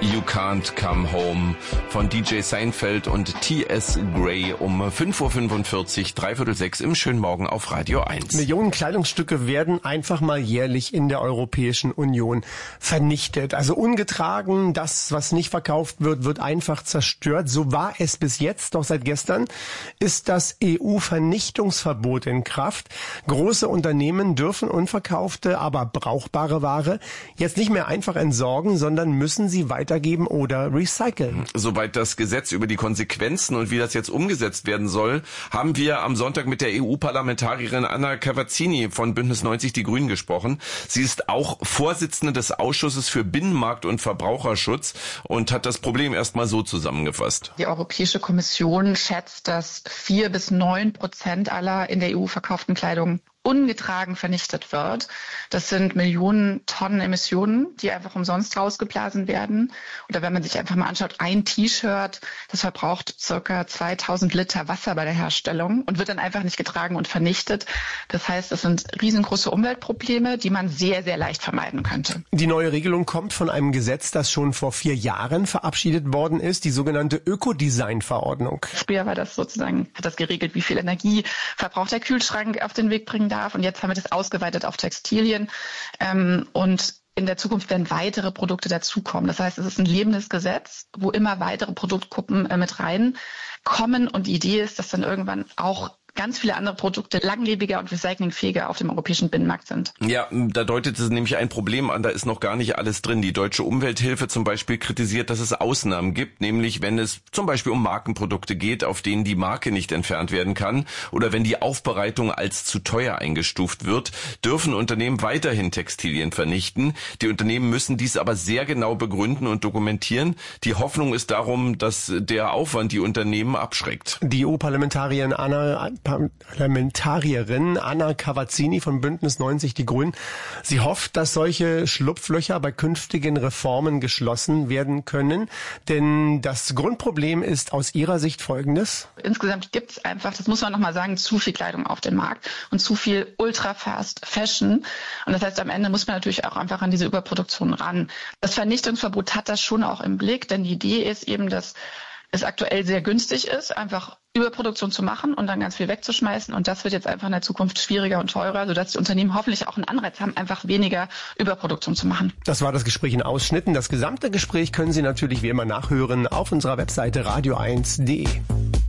You Can't Come Home von DJ Seinfeld und T.S. Gray um 5.45 Uhr, 5:45 im schönen Morgen auf Radio 1. Millionen Kleidungsstücke werden einfach mal jährlich in der Europäischen Union vernichtet. Also ungetragen, das, was nicht verkauft wird, wird einfach zerstört. So war es bis jetzt. Doch seit gestern ist das EU-Vernichtungsverbot in Kraft. Große Unternehmen dürfen unverkaufte, aber brauchbare Ware jetzt nicht mehr einfach entsorgen, sondern müssen sie weitergeben oder recyceln. Soweit das Gesetz über die Konsequenzen und wie das jetzt umgesetzt werden soll, haben wir am Sonntag mit der EU-Parlamentarierin Anna Cavazzini von Bündnis 90 Die Grünen gesprochen. Sie ist auch Vorsitzende des Ausschusses für Binnenmarkt und Verbraucherschutz und hat das Problem erstmal so zusammengefasst. Die Europäische Kommission schätzt, dass 4-9% aller in der EU verkauften Kleidung ungetragen vernichtet wird. Das sind Millionen Tonnen Emissionen, die einfach umsonst rausgeblasen werden. Oder wenn man sich einfach mal anschaut, ein T-Shirt, das verbraucht circa 2000 Liter Wasser bei der Herstellung und wird dann einfach nicht getragen und vernichtet. Das heißt, es sind riesengroße Umweltprobleme, die man sehr, sehr leicht vermeiden könnte. Die neue Regelung kommt von einem Gesetz, das schon vor 4 Jahren verabschiedet worden ist, die sogenannte Ökodesign-Verordnung. Früher war das sozusagen, hat das geregelt, wie viel Energie verbraucht der Kühlschrank auf den Weg bringen darf. Und jetzt haben wir das ausgeweitet auf Textilien. Und in der Zukunft werden weitere Produkte dazukommen. Das heißt, es ist ein lebendes Gesetz, wo immer weitere Produktgruppen mit reinkommen. Und die Idee ist, dass dann irgendwann auch ganz viele andere Produkte langlebiger und recyclingfähiger auf dem europäischen Binnenmarkt sind. Ja, da deutet es nämlich ein Problem an, da ist noch gar nicht alles drin. Die Deutsche Umwelthilfe zum Beispiel kritisiert, dass es Ausnahmen gibt, nämlich wenn es zum Beispiel um Markenprodukte geht, auf denen die Marke nicht entfernt werden kann oder wenn die Aufbereitung als zu teuer eingestuft wird, dürfen Unternehmen weiterhin Textilien vernichten. Die Unternehmen müssen dies aber sehr genau begründen und dokumentieren. Die Hoffnung ist darum, dass der Aufwand die Unternehmen abschreckt. Die EU-Parlamentarierin Anna Cavazzini von Bündnis 90 Die Grünen. Sie hofft, dass solche Schlupflöcher bei künftigen Reformen geschlossen werden können. Denn das Grundproblem ist aus ihrer Sicht folgendes. Insgesamt gibt es einfach, das muss man nochmal sagen, zu viel Kleidung auf dem Markt und zu viel Ultra-Fast Fashion. Und das heißt, am Ende muss man natürlich auch einfach an diese Überproduktion ran. Das Vernichtungsverbot hat das schon auch im Blick, denn die Idee ist eben, dass es aktuell sehr günstig ist, einfach Überproduktion zu machen und dann ganz viel wegzuschmeißen. Und das wird jetzt einfach in der Zukunft schwieriger und teurer, sodass die Unternehmen hoffentlich auch einen Anreiz haben, einfach weniger Überproduktion zu machen. Das war das Gespräch in Ausschnitten. Das gesamte Gespräch können Sie natürlich wie immer nachhören auf unserer Webseite radio1.de.